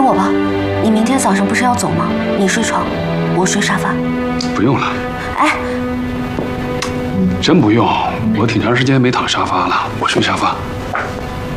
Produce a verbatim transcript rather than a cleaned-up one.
我吧，你明天早上不是要走吗？你睡床，我睡沙发。 不用了。 哎， 真不用，我挺长时间没躺沙发了，我睡沙发。